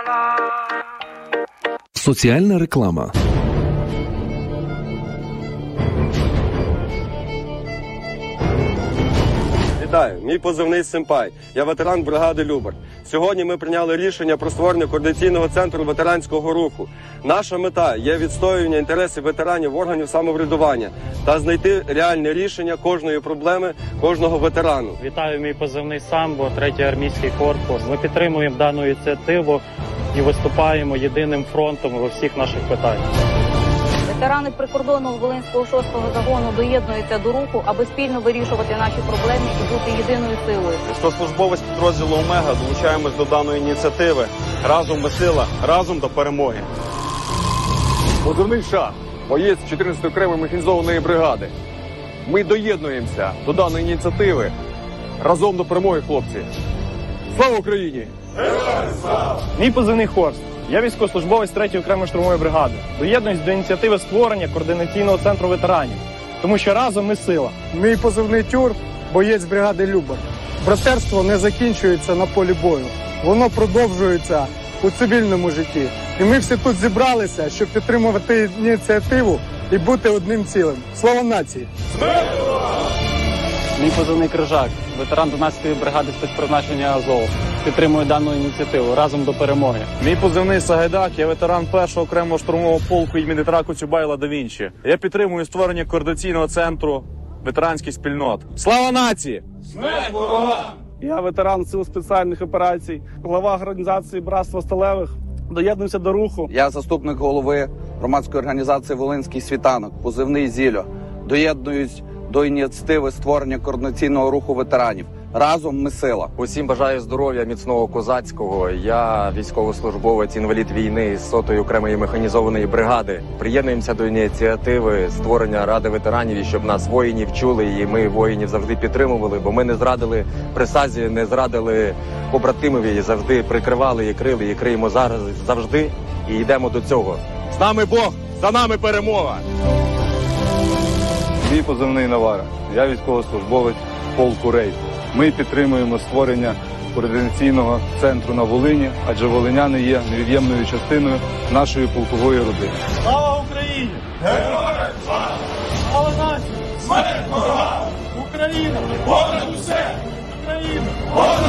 Соціальна реклама. Вітаю, мій позивний Симпай. Я ветеран бригади «Любар». Сьогодні ми прийняли рішення про створення координаційного центру ветеранського руху. Наша мета є відстоювання інтересів ветеранів органів самоврядування та знайти реальне рішення кожної проблеми кожного ветерану. Вітаю, мій позивний Самбо, 3-й армійський корпус. Ми підтримуємо дану ініціативу і виступаємо єдиним фронтом у всіх наших питаннях. Ветерани прикордонного Волинського 6-го загону доєднуються до руху, аби спільно вирішувати наші проблеми і бути єдиною силою. Військовослужбовець підрозділу «Омега» долучаємось до даної ініціативи. Разом ми сила, разом до перемоги. Позивний Шах, боєць 14-ї окремої механізованої бригади. Ми доєднуємося до даної ініціативи. Разом до перемоги, хлопці. Слава Україні! Героям слава! Мій позивний Хорст. Я військовослужбовець 3-ї окремої штурмової бригади. Доєднуюсь до ініціативи створення координаційного центру ветеранів. Тому що разом ми сила. Мій позивний Тюр, боєць бригади «Любар». Братерство не закінчується на полі бою. Воно продовжується у цивільному житті. І ми всі тут зібралися, щоб підтримувати ініціативу і бути одним цілим. Слава нації! Мій позивний Крижак, ветеран 12-ї бригади спецпризначення «Азов». Підтримую дану ініціативу разом до перемоги. Мій позивний Сагайдак, я ветеран 1-го окремого штурмового полку імені Дмитра Коцюбайла да Вінчі. Я підтримую створення координаційного центру ветеранських спільнот. Слава нації! Смерть ворогам! Я ветеран сил спеціальних операцій, глава організації «Братство сталевих». Доєднуюся до руху. Я заступник голови громадської організації «Волинський світанок», позивний Зілло. Доєднуюсь до ініціативи створення координаційного руху ветеранів. Разом ми сила. Усім бажаю здоров'я, міцного козацького. Я військовослужбовець, інвалід війни з 100-ї окремої механізованої бригади. Приєднуємося до ініціативи створення Ради ветеранів, і щоб нас воїнів чули, і ми воїнів завжди підтримували, бо ми не зрадили присязі, не зрадили побратимові, і завжди прикривали і крили, і криємо зараз завжди, і йдемо до цього. З нами Бог, за нами перемога! Мій позивний Навара. Я військовослужбовець полку «Рейд». Ми підтримуємо створення координаційного центру на Волині, адже волиняни є невід'ємною частиною нашої полкової родини. Слава Україні! Героям слава! Слава нації! Смерть ворогам! Україна! Понад усе! Україна! Понад